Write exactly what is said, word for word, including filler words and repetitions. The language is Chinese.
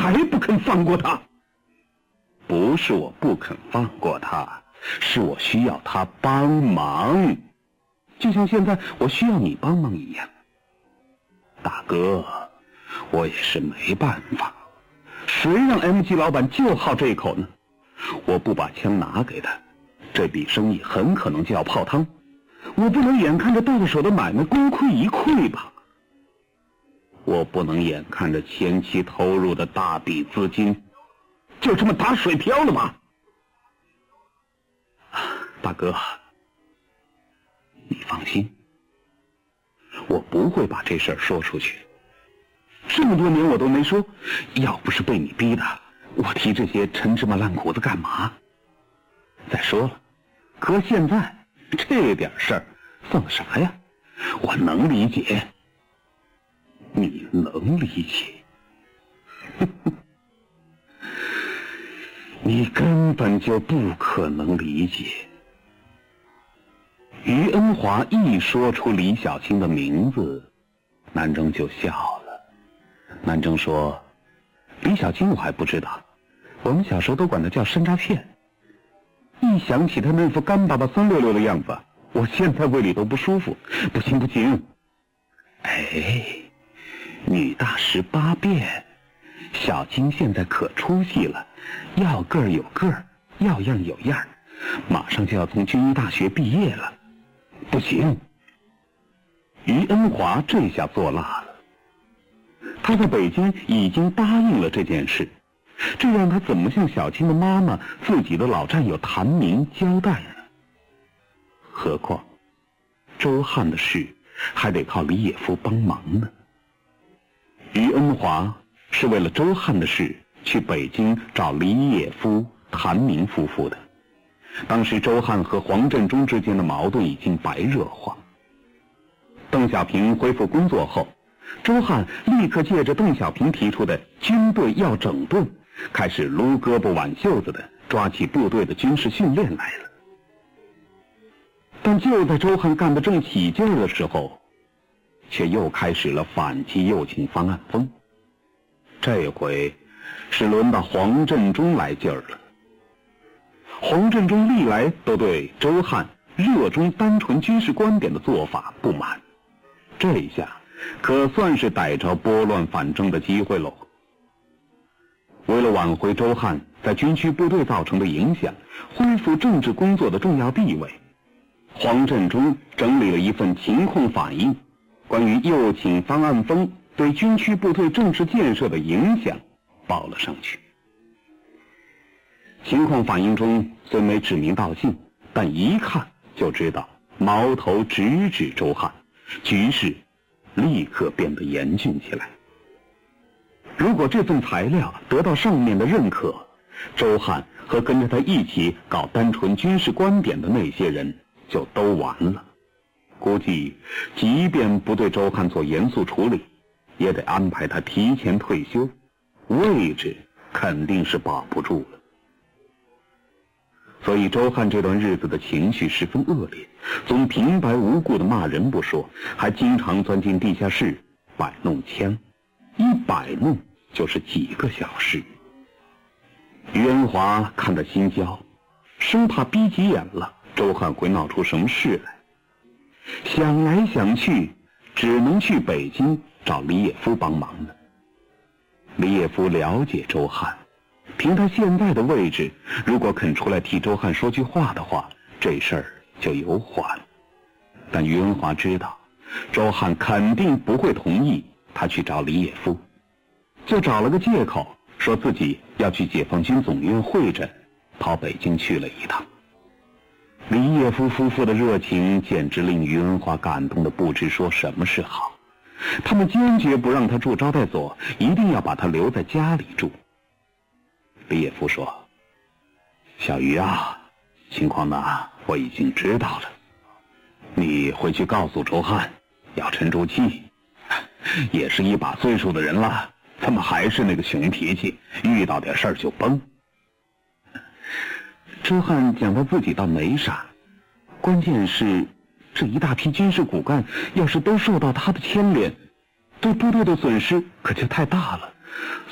还不肯放过他？不是我不肯放过他，是我需要他帮忙，就像现在我需要你帮忙一样。大哥，我也是没办法，谁让 M G 老板就好这一口呢？我不把枪拿给他，这笔生意很可能就要泡汤，我不能眼看着到手的买卖功亏一篑吧？我不能眼看着前期投入的大笔资金就这么打水漂了吗？大哥，你放心，我不会把这事儿说出去。这么多年我都没说，要不是被你逼的，我提这些陈芝麻烂谷子干嘛？再说了，可现在这点事儿算啥呀？我能理解，你能理解，你根本就不可能理解。于恩华一说出李小青的名字，南征就笑了。南征说，李小青我还不知道，我们小时候都管她叫山楂片。一想起她那副干巴巴酸溜溜的样子，我现在胃里都不舒服。不行不行，哎，女大十八变，小青现在可出息了，要个儿有个儿，要样有样，马上就要从军医大学毕业了。不行，于恩华这下做辣了。他在北京已经答应了这件事，这让他怎么向小青的妈妈、自己的老战友谭明交代呢？何况周汉的事还得靠李野夫帮忙呢。于恩华是为了周汉的事去北京找李野夫、谭明夫妇的。当时周汉和黄振中之间的矛盾已经白热化。邓小平恢复工作后，周汉立刻借着邓小平提出的军队要整顿，开始撸胳膊挽袖子的抓起部队的军事训练来了。但就在周汉干得正起劲儿的时候，却又开始了反击右倾方案风。这回是轮到黄振中来劲儿了。黄振中历来都对周汉热衷单纯军事观点的做法不满，这一下可算是逮着拨乱反正的机会喽。为了挽回周汉在军区部队造成的影响，恢复政治工作的重要地位，黄振中整理了一份情况反映，关于右倾方案风对军区部队政治建设的影响报了上去。情况反映中虽没指名道姓，但一看就知道矛头直指周汉，局势立刻变得严峻起来。如果这份材料得到上面的认可，周汉和跟着他一起搞单纯军事观点的那些人就都完了。估计即便不对周汉做严肃处理，也得安排他提前退休，位置肯定是保不住了。所以周汉这段日子的情绪十分恶劣，总平白无故的骂人不说，还经常钻进地下室摆弄枪，一摆弄就是几个小时。于恩华看得心焦，生怕逼急眼了周汉会闹出什么事来。想来想去，只能去北京找李野夫帮忙了。李野夫了解周汉，凭他现在的位置，如果肯出来替周汉说句话的话，这事儿就有缓。但于恩华知道周汉肯定不会同意他去找李野夫，就找了个借口说自己要去解放军总院会诊，跑北京去了一趟。李野夫夫妇的热情简直令于恩华感动的不知说什么是好，他们坚决不让他住招待所，一定要把他留在家里住。李野夫说，小于啊，情况呢我已经知道了，你回去告诉周汉要沉住气，也是一把岁数的人了，怎么还是那个熊脾气，遇到点事儿就崩。周汉讲到自己倒没啥，关键是这一大批军事骨干要是都受到他的牵连，对部队的损失可就太大了，